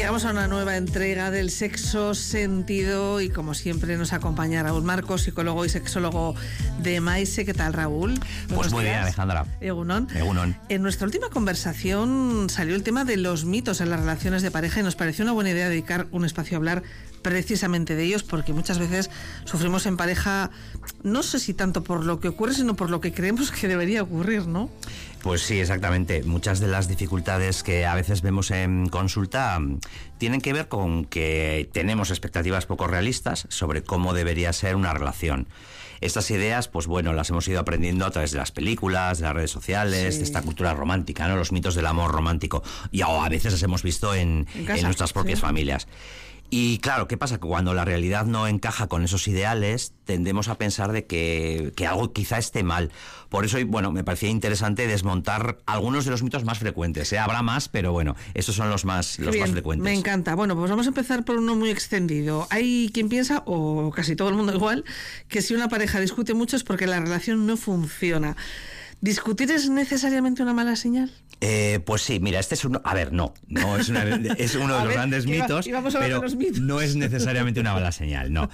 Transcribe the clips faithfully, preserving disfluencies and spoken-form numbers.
Llegamos a una nueva entrega del Sexo Sentido y como siempre nos acompaña Raúl Marcos, psicólogo y sexólogo de Maise. ¿Qué tal, Raúl? Pues Buenos muy días. bien, Alejandra. Egunon. Egunon. En nuestra última conversación salió el tema de los mitos en las relaciones de pareja y nos pareció una buena idea dedicar un espacio a hablar precisamente de ellos, porque muchas veces sufrimos en pareja, no sé si tanto por lo que ocurre, sino por lo que creemos que debería ocurrir, ¿no? Pues sí, exactamente. Muchas de las dificultades que a veces vemos en consulta tienen que ver con que tenemos expectativas poco realistas sobre cómo debería ser una relación. Estas ideas, pues bueno, las hemos ido aprendiendo a través de las películas, de las redes sociales, sí. de esta cultura romántica, ¿no? Los mitos del amor romántico. Y a veces las hemos visto en, en, en nuestras propias sí. familias. Y claro, ¿qué pasa? Que cuando la realidad no encaja con esos ideales, tendemos a pensar de que, que algo quizá esté mal. Por eso, bueno, me parecía interesante desmontar algunos de los mitos más frecuentes. ¿eh? Habrá más, pero bueno, estos son los más, los Bien, más frecuentes. Me encanta. Bueno, pues vamos a empezar por uno muy extendido. Hay quien piensa, o casi todo el mundo igual, que si una pareja discute mucho es porque la relación no funciona. ¿Discutir es necesariamente una mala señal? Eh, pues sí, mira, este es uno... A ver, no, no es, una, es uno de los ver, grandes iba, mitos, pero los mitos. No es necesariamente una mala señal, no.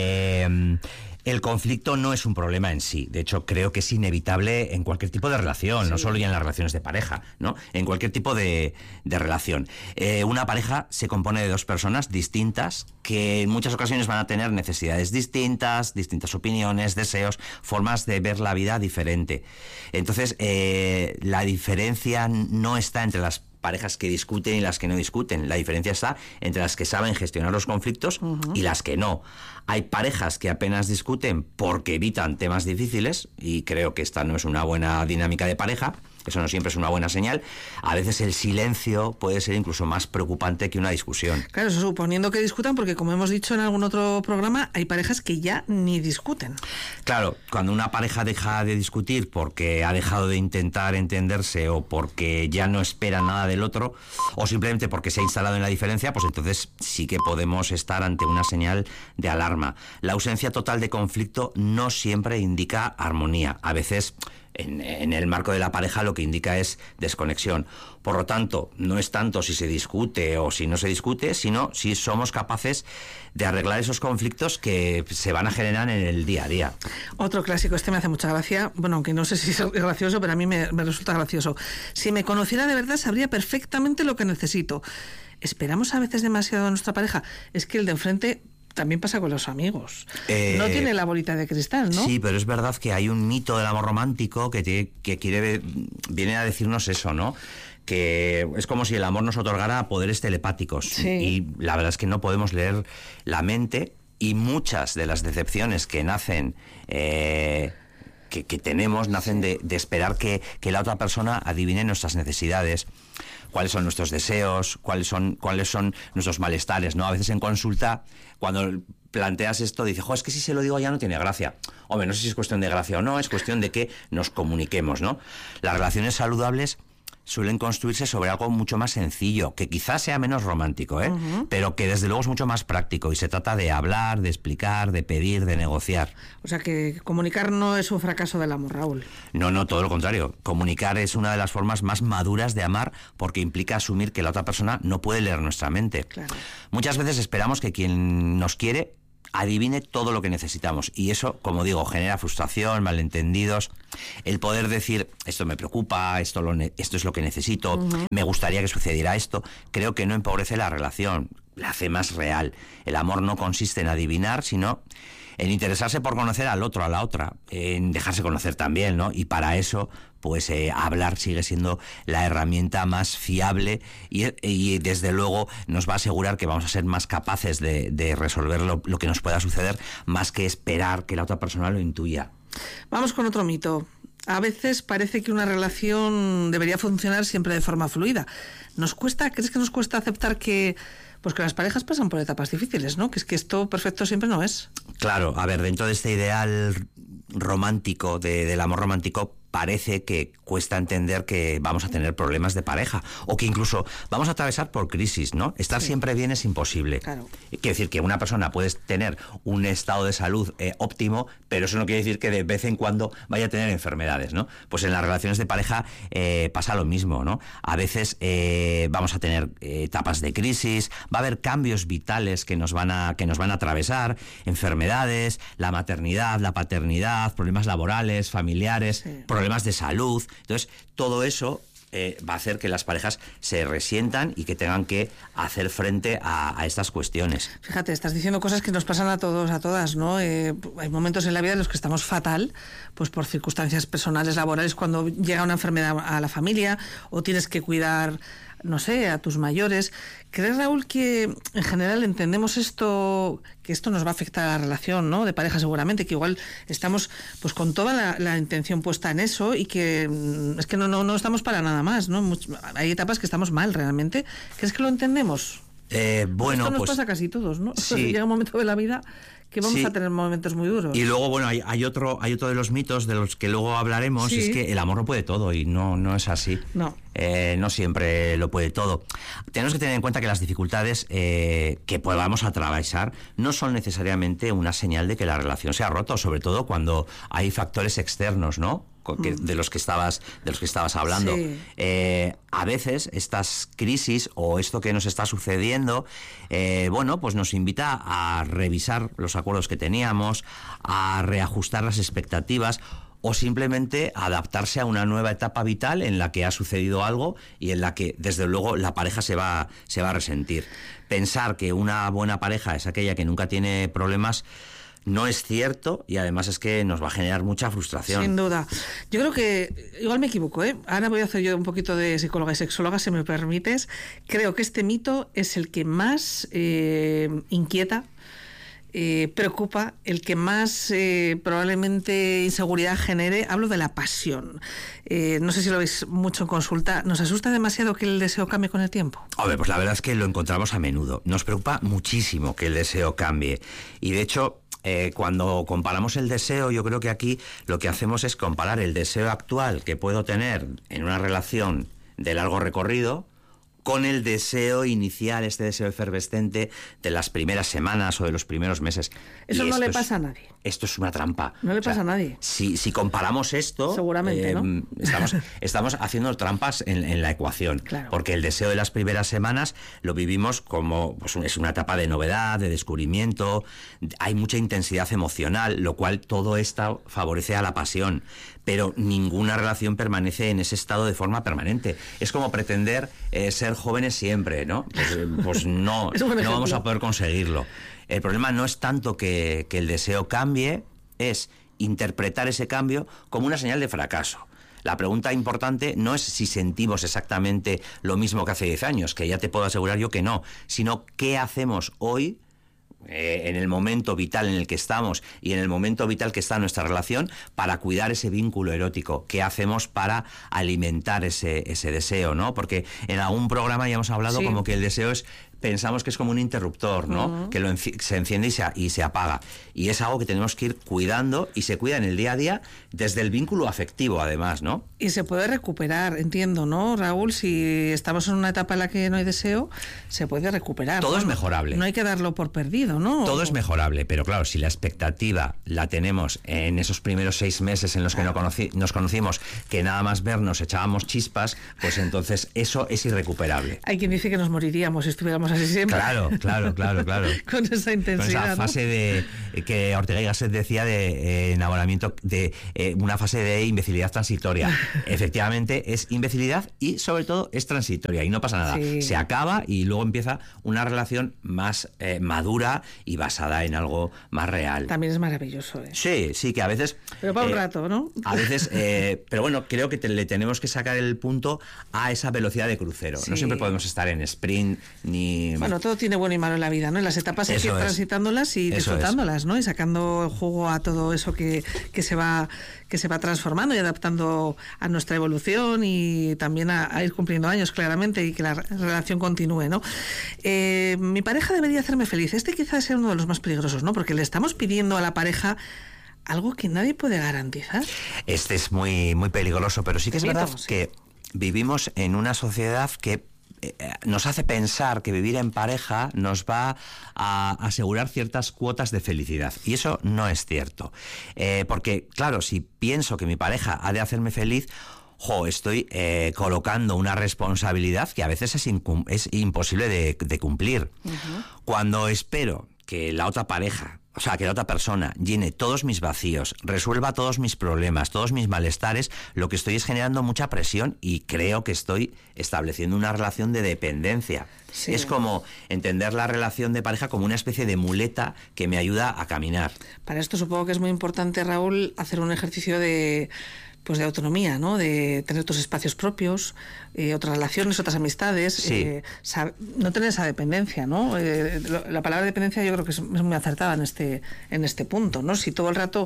Eh, el conflicto no es un problema en sí. De hecho, creo que es inevitable en cualquier tipo de relación, sí. no solo ya en las relaciones de pareja, ¿no? En cualquier tipo de, de relación. Eh, una pareja se compone de dos personas distintas que en muchas ocasiones van a tener necesidades distintas, distintas opiniones, deseos, formas de ver la vida diferente. Entonces, eh, la diferencia no está entre las parejas que discuten y las que no discuten. La diferencia está entre las que saben gestionar los conflictos uh-huh. y las que no. Hay parejas que apenas discuten porque evitan temas difíciles y creo que esta no es una buena dinámica de pareja. Eso no siempre es una buena señal. A veces el silencio puede ser incluso más preocupante que una discusión. Claro, eso suponiendo que discutan, porque como hemos dicho en algún otro programa, hay parejas que ya ni discuten. Claro, cuando una pareja deja de discutir porque ha dejado de intentar entenderse o porque ya no espera nada del otro, o simplemente porque se ha instalado en la diferencia, pues entonces sí que podemos estar ante una señal de alarma. La ausencia total de conflicto no siempre indica armonía. A veces... En, en el marco de la pareja lo que indica es desconexión. Por lo tanto, no es tanto si se discute o si no se discute, sino si somos capaces de arreglar esos conflictos que se van a generar en el día a día. Otro clásico, este me hace mucha gracia, bueno, aunque no sé si es gracioso, pero a mí me, me resulta gracioso. Si me conociera de verdad, sabría perfectamente lo que necesito. ¿Esperamos a veces demasiado a nuestra pareja? Es que el de enfrente... También pasa con los amigos. Eh, no tiene la bolita de cristal, ¿no? Sí, pero es verdad que hay un mito del amor romántico que, tiene, que quiere, viene a decirnos eso, ¿no? Que es como si el amor nos otorgara poderes telepáticos. Sí. Y la verdad es que no podemos leer la mente y muchas de las decepciones que nacen... Eh, Que, que tenemos nacen de, de esperar que, que la otra persona adivine nuestras necesidades, cuáles son nuestros deseos, cuáles son, cuáles son nuestros malestares, ¿no? A veces en consulta, cuando planteas esto, dices, jo, es que si se lo digo ya no tiene gracia. Hombre, no sé si es cuestión de gracia o no, es cuestión de que nos comuniquemos, ¿no? Las relaciones saludables suelen construirse sobre algo mucho más sencillo, que quizás sea menos romántico, ¿eh? Uh-huh. Pero que desde luego es mucho más práctico y se trata de hablar, de explicar, de pedir, de negociar. O sea que comunicar no es un fracaso del amor, Raúl. No, no, todo lo contrario. Comunicar es una de las formas más maduras de amar porque implica asumir que la otra persona no puede leer nuestra mente. Claro. Muchas veces esperamos que quien nos quiere adivine todo lo que necesitamos y eso, como digo, genera frustración, malentendidos. El poder decir, esto me preocupa, esto, lo ne- esto es lo que necesito, uh-huh. me gustaría que sucediera esto, creo que no empobrece la relación, la hace más real. El amor no consiste en adivinar, sino en interesarse por conocer al otro, a la otra, en dejarse conocer también, ¿no? Y para eso, pues eh, hablar sigue siendo la herramienta más fiable y, y desde luego nos va a asegurar que vamos a ser más capaces de, de resolver lo, lo que nos pueda suceder, más que esperar que la otra persona lo intuya. Vamos con otro mito. A veces parece que una relación debería funcionar siempre de forma fluida. ¿Nos cuesta, crees que nos cuesta aceptar que, pues que las parejas pasan por etapas difíciles, ¿no? Que es que esto perfecto siempre no es. Claro, a ver, dentro de este ideal romántico, de, del amor romántico, parece que cuesta entender que vamos a tener problemas de pareja o que incluso vamos a atravesar por crisis, ¿no? Estar sí. siempre bien es imposible. Claro. Quiere decir que una persona puede tener un estado de salud eh, óptimo, pero eso no quiere decir que de vez en cuando vaya a tener enfermedades, ¿no? Pues en las relaciones de pareja eh, pasa lo mismo, ¿no? A veces eh, vamos a tener eh, etapas de crisis, va a haber cambios vitales que nos van a que nos van a atravesar, enfermedades, la maternidad, la paternidad, problemas laborales, familiares, sí. problemas de salud. Entonces, todo eso eh, va a hacer que las parejas se resientan y que tengan que hacer frente a, a estas cuestiones. Fíjate, estás diciendo cosas que nos pasan a todos, a todas, ¿no? Eh, hay momentos en la vida en los que estamos fatal, pues por circunstancias personales, laborales, cuando llega una enfermedad a la familia o tienes que cuidar, no sé, a tus mayores. ¿Crees, Raúl, que en general entendemos esto, que esto nos va a afectar a la relación, ¿no?, de pareja seguramente, que igual estamos pues con toda la, la intención puesta en eso y que es que no, no, no estamos para nada más, ¿no? Much, hay etapas que estamos mal realmente. ¿Crees que lo entendemos? Eh, bueno, esto nos pues, pasa a casi todos, ¿no? Sí. Llega un momento de la vida que vamos sí. a tener momentos muy duros. Y luego, bueno, hay, hay otro hay otro de los mitos de los que luego hablaremos, sí. es que el amor lo puede todo, y no, no es así. No. Eh, no siempre lo puede todo. Tenemos que tener en cuenta que las dificultades eh, que podamos atravesar no son necesariamente una señal de que la relación se ha roto, sobre todo cuando hay factores externos, ¿no?, Que, de los que estabas de los que estabas hablando. Sí. Eh, a veces estas crisis o esto que nos está sucediendo, eh, bueno, pues nos invita a revisar los acuerdos que teníamos, a reajustar las expectativas o simplemente adaptarse a una nueva etapa vital en la que ha sucedido algo y en la que, desde luego, la pareja se va, se va a resentir. Pensar que una buena pareja es aquella que nunca tiene problemas no es cierto, y además es que nos va a generar mucha frustración. Sin duda. Yo creo que, igual me equivoco, ¿eh? Ahora voy a hacer yo un poquito de psicóloga y sexóloga, si me permites. Creo que este mito es el que más eh, inquieta, eh, preocupa, el que más eh, probablemente inseguridad genere. Hablo de la pasión. Eh, no sé si lo veis mucho en consulta. ¿Nos asusta demasiado que el deseo cambie con el tiempo? A ver, pues la verdad es que lo encontramos a menudo. Nos preocupa muchísimo que el deseo cambie. Y de hecho, Eh, cuando comparamos el deseo, yo creo que aquí lo que hacemos es comparar el deseo actual que puedo tener en una relación de largo recorrido con el deseo inicial, este deseo efervescente de las primeras semanas o de los primeros meses. Eso y no le es, pasa a nadie. Esto es una trampa. No le o sea, pasa a nadie. Si, si comparamos esto, seguramente, eh, ¿no? estamos, estamos haciendo trampas en, en la ecuación. Claro. Porque el deseo de las primeras semanas lo vivimos como, pues, es una etapa de novedad, de descubrimiento, hay mucha intensidad emocional, lo cual todo esto favorece a la pasión. Pero ninguna relación permanece en ese estado de forma permanente. Es como pretender eh, ser jóvenes siempre, ¿no? Pues, pues no, no vamos a poder conseguirlo. El problema no es tanto que, que el deseo cambie, es interpretar ese cambio como una señal de fracaso. La pregunta importante no es si sentimos exactamente lo mismo que hace diez años, que ya te puedo asegurar yo que no, sino qué hacemos hoy, Eh, en el momento vital en el que estamos y en el momento vital que está nuestra relación, para cuidar ese vínculo erótico. ¿Qué hacemos para alimentar ese, ese deseo, ¿no? Porque en algún programa ya hemos hablado, sí, como que el deseo es, pensamos que es como un interruptor, ¿no? Uh-huh. Que lo enci- se enciende y se, y se apaga. Y es algo que tenemos que ir cuidando, y se cuida en el día a día desde el vínculo afectivo, además, ¿no? Y se puede recuperar, entiendo, ¿no, Raúl? Si estamos en una etapa en la que no hay deseo, se puede recuperar. Todo, ¿no?, es mejorable. No hay que darlo por perdido, ¿no? Todo es mejorable, pero claro, si la expectativa la tenemos en esos primeros seis meses en los que no conocí, nos conocimos, que nada más vernos echábamos chispas, pues entonces eso es irrecuperable. Hay quien dice que nos moriríamos si estuviéramos así siempre. Claro, claro, claro, claro. Con esa intensidad, con esa fase, ¿no?, de que Ortega y Gasset decía de eh, enamoramiento, de eh, una fase de imbecilidad transitoria. Efectivamente es imbecilidad y sobre todo es transitoria y no pasa nada. Sí. Se acaba y luego empieza una relación más eh, madura y basada en algo más real. También es maravilloso, ¿eh? Sí, sí, que a veces... Pero para eh, un rato, ¿no? A veces, eh, pero bueno, creo que te, le tenemos que sacar el punto a esa velocidad de crucero. Sí. No siempre podemos estar en sprint ni... Bueno, todo tiene bueno y malo en la vida, ¿no? En las etapas hay que ir transitándolas y eso disfrutándolas, es. ¿no? Y sacando el jugo a todo eso que, que se va que se va transformando y adaptando a nuestra evolución y también a, a ir cumpliendo años, claramente, y que la relación continúe, ¿no? Eh, mi pareja debería hacerme feliz. Este quizás sea uno de los más peligrosos, ¿no? Porque le estamos pidiendo a la pareja algo que nadie puede garantizar. Este es muy, muy peligroso, pero sí que es Mito, verdad sí. que vivimos en una sociedad que nos hace pensar que vivir en pareja nos va a asegurar ciertas cuotas de felicidad. Y eso no es cierto. Eh, porque, claro, si pienso que mi pareja ha de hacerme feliz, jo, estoy eh, colocando una responsabilidad que a veces es, es imposible de, de cumplir. Uh-huh. Cuando espero que la otra pareja, o sea, que la otra persona llene todos mis vacíos, resuelva todos mis problemas, todos mis malestares, lo que estoy es generando mucha presión y creo que estoy estableciendo una relación de dependencia. Sí. Es como entender la relación de pareja como una especie de muleta que me ayuda a caminar. Para esto supongo que es muy importante, Raúl, hacer un ejercicio de... pues de autonomía, ¿no? De tener otros espacios propios, eh, otras relaciones, otras amistades, sí. eh, sab- no tener esa dependencia, ¿no? Eh, lo, la palabra dependencia yo creo que es, es muy acertada en este, en este punto, ¿no? Si todo el rato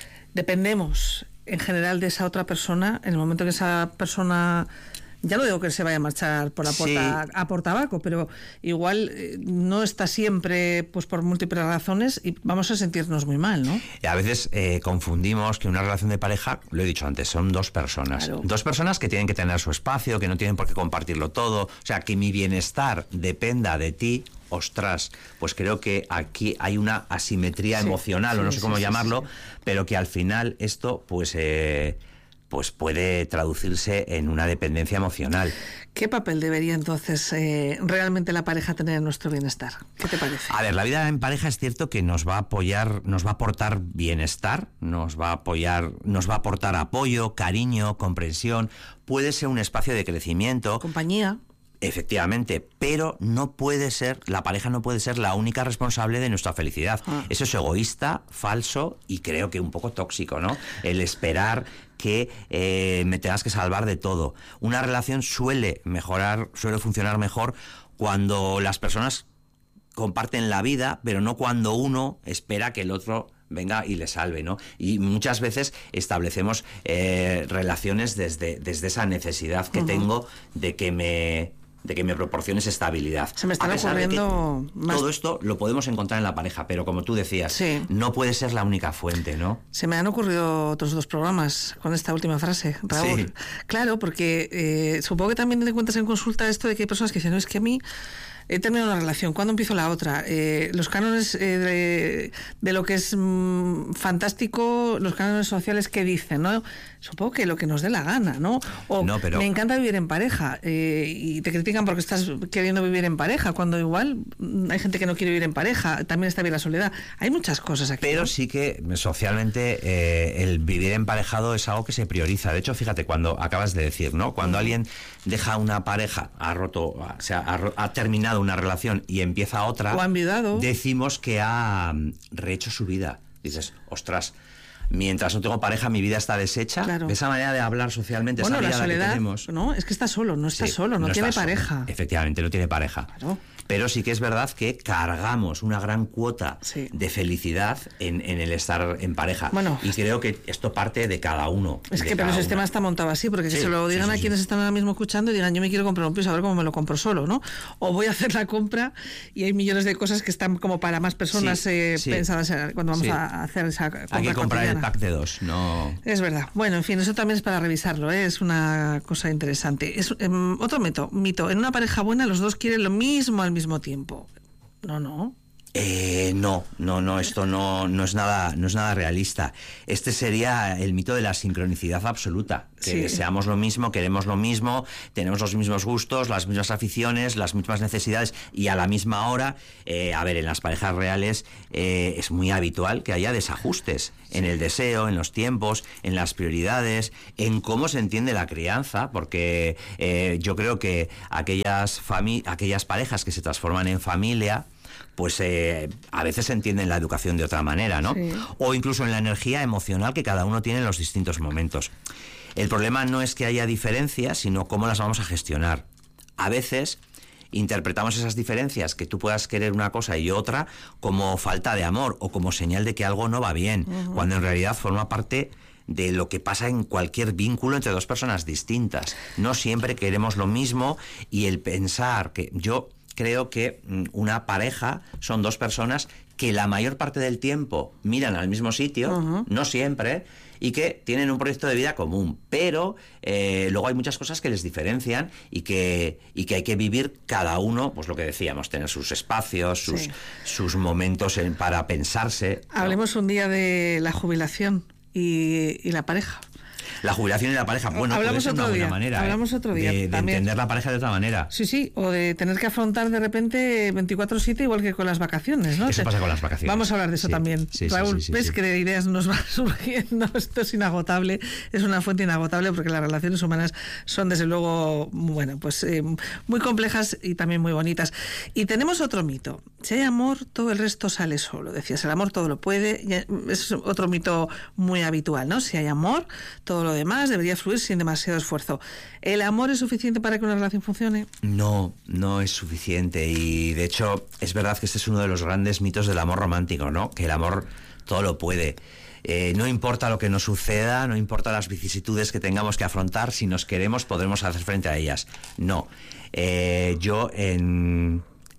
dependemos en general de esa otra persona, en el momento que esa persona... Ya no digo que se vaya a marchar por la puerta sí. a por tabaco, pero igual eh, no está siempre, pues por múltiples razones, y vamos a sentirnos muy mal, ¿no? Y a veces eh, confundimos que una relación de pareja, lo he dicho antes, son dos personas. Claro. Dos personas que tienen que tener su espacio, que no tienen por qué compartirlo todo. O sea, que mi bienestar dependa de ti. Ostras, pues creo que aquí hay una asimetría sí, emocional, sí, o no sé cómo sí, llamarlo, sí, sí. pero que al final esto, pues... Eh, pues puede traducirse en una dependencia emocional. ¿Qué papel debería entonces eh, realmente la pareja tener en nuestro bienestar? ¿Qué te parece? A ver, la vida en pareja es cierto que nos va a apoyar, nos va a aportar bienestar, nos va a apoyar, nos va a aportar apoyo, cariño, comprensión, puede ser un espacio de crecimiento. Compañía. Efectivamente, pero no puede ser, la pareja no puede ser la única responsable de nuestra felicidad. Ah. Eso es egoísta, falso y creo que un poco tóxico, ¿no? El esperar que eh, me tengas que salvar de todo. Una relación suele mejorar, suele funcionar mejor cuando las personas comparten la vida, pero no cuando uno espera que el otro venga y le salve, ¿no? Y muchas veces establecemos eh, relaciones desde, desde esa necesidad que uh-huh. tengo de que me... de que me proporciones estabilidad. Se me están ocurriendo más... Todo esto lo podemos encontrar en la pareja, pero como tú decías, sí. no puede ser la única fuente, ¿no? Se me han ocurrido otros dos programas con esta última frase, Raúl. Sí. Claro, porque eh, supongo que también te cuentas en consulta esto de que hay personas que dicen, no, es que a mí he terminado una relación, ¿cuándo empiezo la otra? Eh, los cánones eh, de, de lo que es mmm, fantástico, los cánones sociales que dicen, ¿no? Supongo que lo que nos dé la gana, ¿no? O no, pero... me encanta vivir en pareja eh, y te critican porque estás queriendo vivir en pareja, cuando igual hay gente que no quiere vivir en pareja, también está bien la soledad. Hay muchas cosas aquí. Pero ¿no? sí que socialmente eh, el vivir emparejado es algo que se prioriza. De hecho, fíjate, cuando acabas de decir, ¿no? Cuando alguien deja una pareja, ha roto, o sea, ha, ha terminado una relación y empieza otra, o ha enviudado, decimos que ha rehecho su vida. Dices, ostras, mientras no tengo pareja mi vida está deshecha. Claro. Esa manera de hablar socialmente, bueno, esa la soledad, que tenemos. No, es que está solo, no está sí, solo, no, no tiene pareja. Solo. Efectivamente, no tiene pareja. Claro. Pero sí que es verdad que cargamos una gran cuota sí. de felicidad en, en el estar en pareja. Bueno, y creo que esto parte de cada uno. Es que pero el sistema está montado así, porque sí, que se lo digan sí, sí, a quienes sí. están ahora mismo escuchando y digan, yo me quiero comprar un piso, a ver cómo me lo compro solo, ¿no? O voy a hacer la compra y hay millones de cosas que están como para más personas sí, eh, sí. pensadas cuando vamos sí. a hacer esa compra. Hay que comprar cotidiana. El pack de dos, no... Es verdad. Bueno, en fin, eso también es para revisarlo, ¿eh? Es una cosa interesante. Es eh, otro mito, mito. En una pareja buena los dos quieren lo mismo al mismo tiempo. No, no. Eh, no, no, no, esto no, no es nada, no es nada realista. Este sería el mito de la sincronicidad absoluta, que sí. deseamos lo mismo, queremos lo mismo, tenemos los mismos gustos, las mismas aficiones, las mismas necesidades y a la misma hora. Eh, a ver, en las parejas reales eh, es muy habitual que haya desajustes sí. en el deseo, en los tiempos, en las prioridades, en cómo se entiende la crianza, porque eh, yo creo que aquellas fami- aquellas parejas que se transforman en familia, pues eh, a veces se entiende la educación de otra manera, ¿no? Sí. O incluso en la energía emocional que cada uno tiene en los distintos momentos. El problema no es que haya diferencias, sino cómo las vamos a gestionar. A veces interpretamos esas diferencias, que tú puedas querer una cosa y otra, como falta de amor o como señal de que algo no va bien, uh-huh. cuando en realidad forma parte de lo que pasa en cualquier vínculo entre dos personas distintas. No siempre queremos lo mismo y el pensar que yo... Creo que una pareja son dos personas que la mayor parte del tiempo miran al mismo sitio, uh-huh. no siempre, y que tienen un proyecto de vida común, pero eh, luego hay muchas cosas que les diferencian y que, y que hay que vivir cada uno, pues lo que decíamos, tener sus espacios, sus, sí. sus momentos en, para pensarse. Hablemos, ¿no?, un día de la jubilación y, y la pareja. La jubilación y la pareja, bueno, hablamos puede ser otro una día, buena manera hablamos ¿eh? otro día, de, de entender la pareja de otra manera. Sí, sí, o de tener que afrontar de repente veinticuatro siete igual que con las vacaciones, ¿no? Eso pasa con las vacaciones. Vamos a hablar de eso sí, también. Sí, Raúl, sí, sí, ves sí. que de ideas nos va surgiendo, esto es inagotable, es una fuente inagotable porque las relaciones humanas son desde luego, bueno, pues eh, muy complejas y también muy bonitas. Y tenemos otro mito, si hay amor, todo el resto sale solo, decías, el amor todo lo puede, es otro mito muy habitual, ¿no? Si hay amor, todo lo demás debería fluir sin demasiado esfuerzo. ¿El amor es suficiente para que una relación funcione? No, no es suficiente y de hecho es verdad que este es uno de los grandes mitos del amor romántico, ¿no? Que el amor todo lo puede. Eh, no importa lo que nos suceda, no importa las vicisitudes que tengamos que afrontar, si nos queremos podremos hacer frente a ellas. No. Eh, yo en...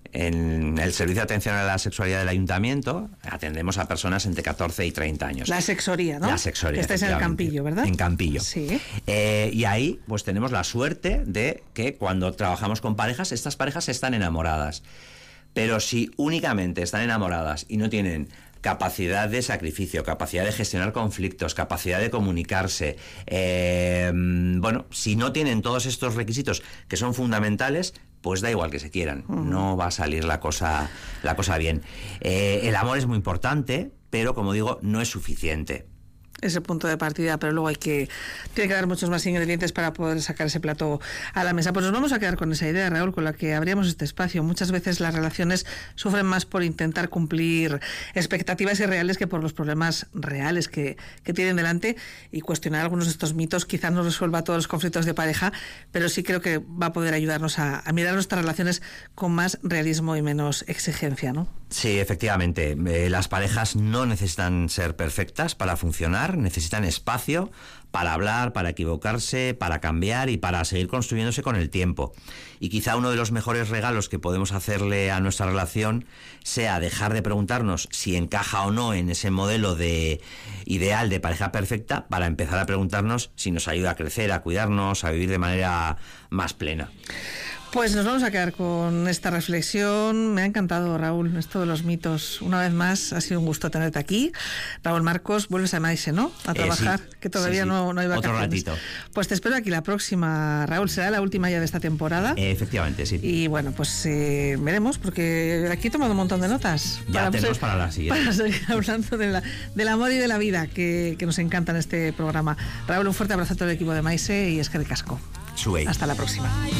En el Servicio de Atención a la Sexualidad del Ayuntamiento atendemos a personas entre catorce y treinta años. La sexoría, ¿no? La sexoría. Estáis en el Campillo, ¿verdad? En Campillo. Sí. Eh, y ahí pues tenemos la suerte de que cuando trabajamos con parejas, estas parejas están enamoradas. Pero si únicamente están enamoradas y no tienen capacidad de sacrificio, capacidad de gestionar conflictos, capacidad de comunicarse, eh, bueno, si no tienen todos estos requisitos que son fundamentales, pues da igual que se quieran, uh-huh. no va a salir la cosa, la cosa bien. Eh, el amor es muy importante, pero como digo, no es suficiente. Ese punto de partida, pero luego hay que tiene que dar muchos más ingredientes para poder sacar ese plato a la mesa. Pues nos vamos a quedar con esa idea, Raúl, con la que abríamos este espacio. Muchas veces las relaciones sufren más por intentar cumplir expectativas irreales que por los problemas reales que, que tienen delante, y cuestionar algunos de estos mitos quizás no resuelva todos los conflictos de pareja, pero sí creo que va a poder ayudarnos a, a mirar nuestras relaciones con más realismo y menos exigencia, ¿no? Sí, efectivamente. Eh, las parejas no necesitan ser perfectas para funcionar, necesitan espacio para hablar, para equivocarse, para cambiar y para seguir construyéndose con el tiempo. Y quizá uno de los mejores regalos que podemos hacerle a nuestra relación sea dejar de preguntarnos si encaja o no en ese modelo de ideal de pareja perfecta, para empezar a preguntarnos si nos ayuda a crecer, a cuidarnos, a vivir de manera más plena. Pues nos vamos a quedar con esta reflexión. Me ha encantado, Raúl, esto de los mitos. Una vez más, ha sido un gusto tenerte aquí. Raúl Marcos, vuelves a Maise, ¿no? A trabajar, eh, sí, que todavía sí, sí. No, no hay vacaciones. Otro ratito. Pues te espero aquí la próxima, Raúl. Será la última ya de esta temporada. Eh, efectivamente, sí. Y bueno, pues eh, veremos, porque aquí he tomado un montón de notas. Ya para tenemos para la siguiente. Para seguir hablando de la, del amor y de la vida, que, que nos encanta en este programa. Raúl, un fuerte abrazo a todo el equipo de Maise y eskerrik asko. Suey. Hasta la próxima.